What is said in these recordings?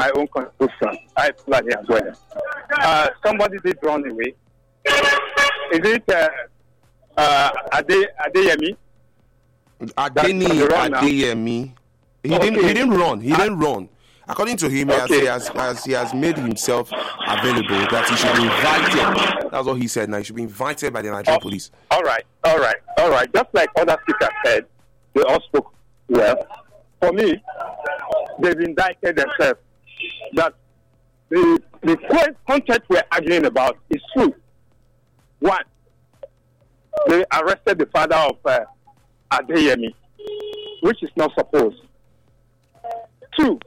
my own contribution. I plan as well. Somebody did run away. Is it Adeyemi? Adeyemi. He didn't run. According to him, he has made himself available that he should be invited. That's what he said. Now he should be invited by the Nigerian police. All right. Just like other speakers said, they all spoke well. For me, they've indicted themselves that the content we're arguing about is true. One, they arrested the father of Adeyemi, which is not supposed. Two,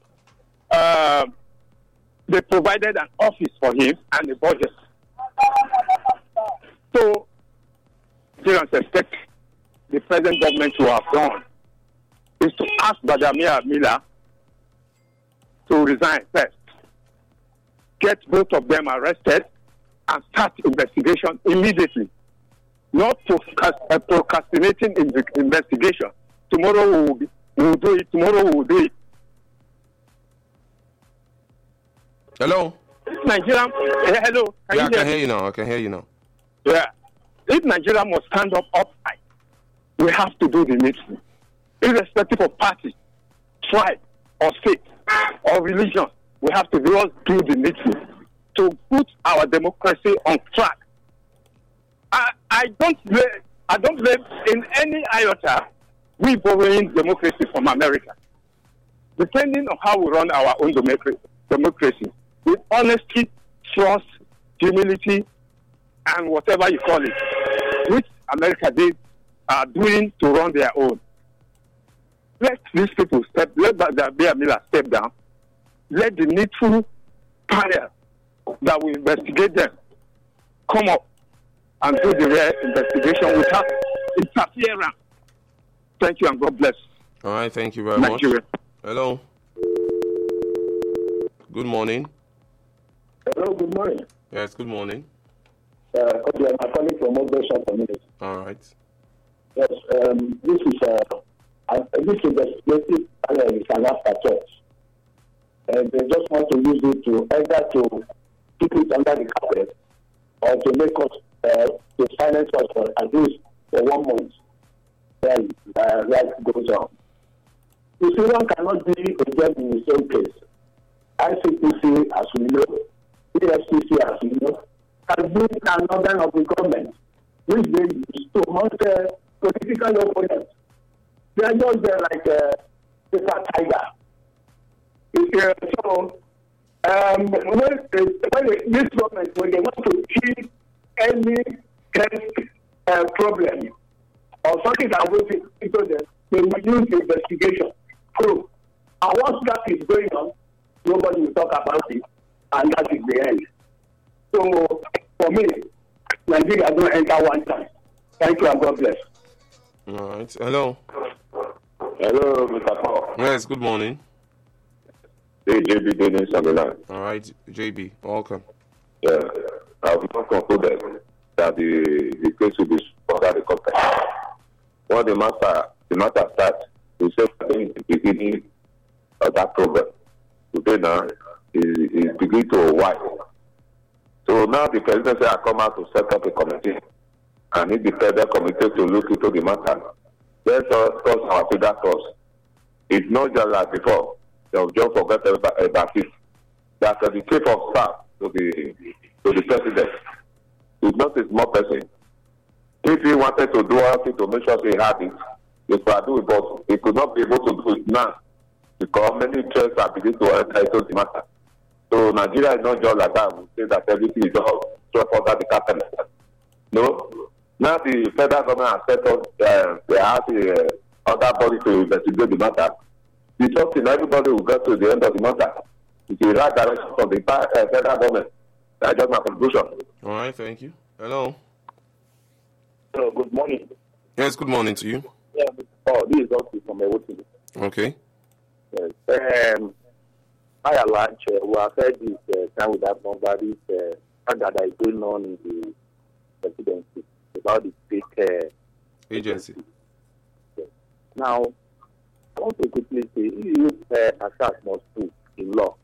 they provided an office for him and a budget. So, students expect the present government to have done is to ask Badamia Miller to resign first, get both of them arrested, and start investigation immediately. Not procrastinating investigation. Tomorrow we'll do it. Hello? Nigeria, hello. I can hear you now. Yeah. If Nigeria must stand up upright, we have to do the needful. Irrespective of party, tribe, or state, or religion, we have to do the needful to put our democracy on track. I don't believe in any iota we borrowing democracy from America. Depending on how we run our own democracy, with honesty, trust, humility, and whatever you call it, which America are doing to run their own. Let these people let Badamia Miller step down. Let the needful panel that will investigate them come up and do the real investigation without interference. Thank you and God bless. All right, thank you very much. Hello. Good morning. Hello, good morning. Yes, good morning. I'm calling from Mobile Community. All right. Yes, this is investigative panel is an after church. And they just want to use it to either to keep it under the carpet or to make us to silence us for at least for 1 month. Then life goes on. You see, one cannot be a judge in the same case. ICPC, as we know, EFCC, as we know, has been an organ of the government, which they use to mount political opponents. They are just like a tiger. So, when this government, when they want to kill any problem or something that goes into them, they will use the investigation proof. And once that is going on, nobody will talk about it, and that is the end. So, for me, Nigeria don't enter one time. Thank you and God bless. All right. Hello. Hello, Mr. Paul. Yes, good morning. Hey, JB Dennis on the line. All right, JB, welcome. Yeah, I've not concluded that the case will be under the context. When the matter starts, we say in the beginning of that program. Today now is beginning to widen. So now the presidency has come out to set up a committee and need the federal committee to look into the matter. Let us cross our fingers crossed. It's not just like before. They'll just forget about it. That the chief of staff to the president is not a small person. If he wanted to do anything to make sure he had it, he could do it, but he could not be able to do it now because many interests are beginning to enter into the matter. So Nigeria is not just like that. We say that everything is just under the carpet. No. Now the federal government has set up, they have other body to investigate the matter. It's something everybody will get to the end of the matter. It's the right direction from the federal government. That's just my conclusion. All right, thank you. Hello. Hello, good morning. Yes, good morning to you. Yeah, this is also from Ewotu. Okay. Yes. By and large, we have heard this time with that number, this fact that is going on in the presidency about the state agency. Yes. Now, I want to quickly say, if you assess must prove in law,